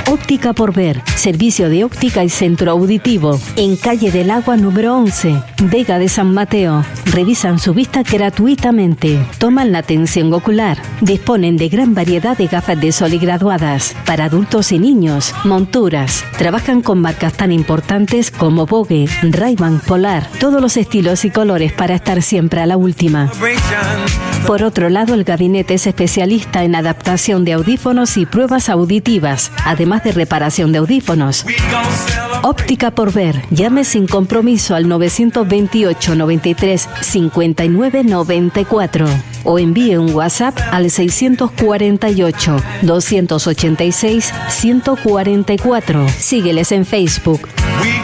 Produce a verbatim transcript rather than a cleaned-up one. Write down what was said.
Óptica por Ver, servicio de óptica y centro auditivo, en Calle del Agua número once, Vega de San Mateo. Revisan su vista gratuitamente, toman la tensión ocular, disponen de gran variedad de gafas de sol y graduadas, para adultos y niños, monturas. Trabajan con marcas tan importantes como Vogue, Ray-Ban, Polar, todos los estilos y colores para estar siempre a la última. Por otro lado, el gabinete es especialista en adaptación de audífonos y pruebas auditivas, además de reparación de audífonos. Óptica por Ver. Llame sin compromiso al nueve dos ocho, noventa y tres, cincuenta y nueve, noventa y cuatro o envíe un WhatsApp al seiscientos cuarenta y ocho, doscientos ochenta y seis, ciento cuarenta y cuatro. Sígueles en Facebook.